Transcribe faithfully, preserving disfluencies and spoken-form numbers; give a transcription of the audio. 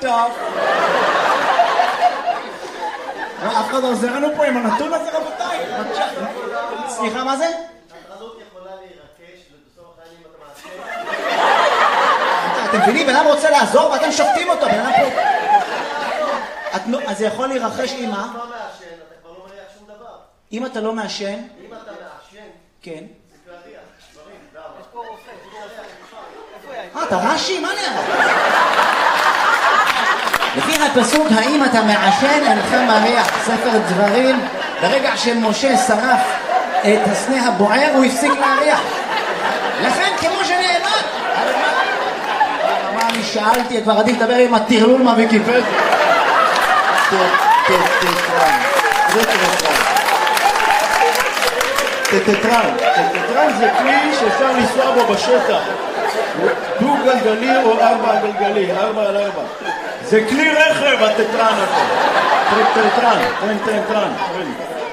טוב. אף אחד לא עוזר לנו פה עם הנתון הזה, רבותיי. סליחה, מה זה? התרנות יכולה להירקש, ובסוף החיים אם אתה מעשן. אתם מבינים? בן אדם רוצה לעזור ואתם שופטים אותו. בן אדם פה... אז זה יכול להירחש עם מה? אם אתה לא מעשן, אתה כבר לא מריח שום דבר. אם אתה לא מעשן? אם אתה מעשן, כן. זה להריח, דברים, למה? יש פה רופא, אה, אתה רש"י? מה נראה? לפי הפסוק, האם אתה מעשן אינך מריח, ספר דברים, ברגע שמשה שרף את הסנה הבוער, הוא הפסיק להריח. לכן, כמו שנאמר, מה אני שאלתי, כבר עדיף לדבר עם הטרלול מהוויקיפדיה. טטרן, זה טטרן. טטרן, טטרן זה כלי שאפשר לנסוע בו בשטח. דו גלגלי או ארבע גלגלי, ארבע על ארבע. זה כלי רכב, הטטרן הזה. טטרן, טטרן, טטרן.